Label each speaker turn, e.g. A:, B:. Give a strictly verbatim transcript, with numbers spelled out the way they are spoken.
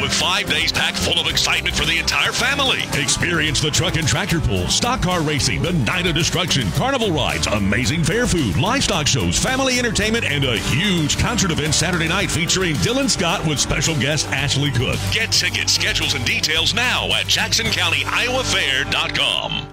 A: with five days packed full of excitement for the entire family. Experience the truck and tractor pull, stock car racing, the Night of Destruction, carnival rides, amazing fair food, livestock shows, family entertainment, and a huge concert event Saturday night featuring Dylan Scott with special guest Ashley Cook. Get tickets, schedules, and details now at Jackson County Iowa Fair dot com.